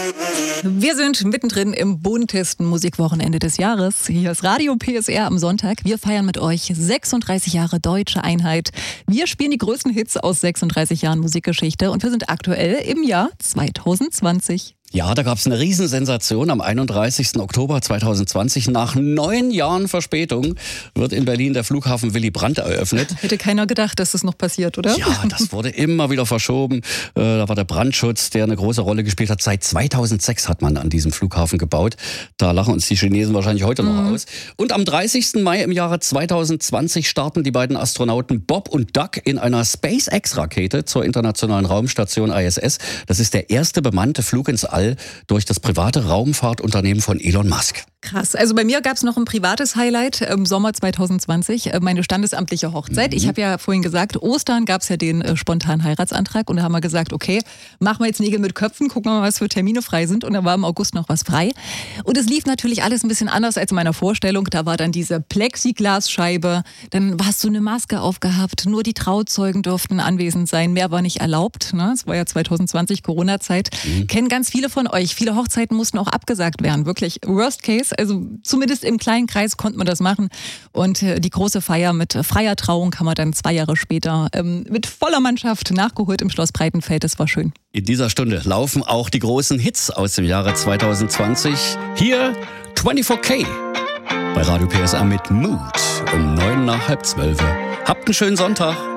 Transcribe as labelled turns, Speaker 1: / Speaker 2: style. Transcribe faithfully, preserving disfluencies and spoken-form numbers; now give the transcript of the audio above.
Speaker 1: Wir sind mittendrin im buntesten Musikwochenende des Jahres. Hier ist Radio P S R am Sonntag. Wir feiern mit euch sechsunddreißig Jahre deutsche Einheit. Wir spielen die größten Hits aus sechsunddreißig Jahren Musikgeschichte und wir sind aktuell im Jahr zwanzig zwanzig.
Speaker 2: Ja, da gab es eine Riesensensation am einunddreißigsten Oktober zweitausendzwanzig. Nach neun Jahren Verspätung wird in Berlin der Flughafen Willy Brandt eröffnet.
Speaker 1: Hätte keiner gedacht, dass das noch passiert, oder?
Speaker 2: Ja, das wurde immer wieder verschoben. Äh, da war der Brandschutz, der eine große Rolle gespielt hat. Seit zweitausendsechs hat man an diesem Flughafen gebaut. Da lachen uns die Chinesen wahrscheinlich heute noch
Speaker 1: Mhm.
Speaker 2: aus. Und am dreißigsten Mai im Jahre zweitausendzwanzig starten die beiden Astronauten Bob und Doug in einer SpaceX-Rakete zur internationalen Raumstation I S S. Das ist der erste bemannte Flug ins All durch das private Raumfahrtunternehmen von Elon Musk.
Speaker 1: Krass. Also bei mir gab es noch ein privates Highlight im Sommer zwanzig zwanzig, meine standesamtliche Hochzeit.
Speaker 2: Mhm.
Speaker 1: Ich habe ja vorhin gesagt, Ostern gab es ja den äh, spontanen Heiratsantrag und da haben wir gesagt, okay, machen wir jetzt Nägel mit Köpfen, gucken wir mal, was für Termine frei sind und da war im August noch was frei. Und es lief natürlich alles ein bisschen anders als in meiner Vorstellung. Da war dann diese Plexiglasscheibe, dann hast du eine Maske aufgehabt, nur die Trauzeugen durften anwesend sein, mehr war nicht erlaubt. Ne? Es war ja zwanzig zwanzig Corona-Zeit. Mhm. Kennen ganz viele von euch. Viele Hochzeiten mussten auch abgesagt werden, wirklich Worst Case. Also zumindest im kleinen Kreis konnte man das machen. Und äh, die große Feier mit äh, freier Trauung haben wir dann zwei Jahre später ähm, mit voller Mannschaft nachgeholt im Schloss Breitenfeld. Das war schön.
Speaker 2: In dieser Stunde laufen auch die großen Hits aus dem Jahre zwanzig zwanzig. Hier vierundzwanzig K bei Radio P S R mit Mood um neun nach halb zwölf. Habt einen schönen Sonntag.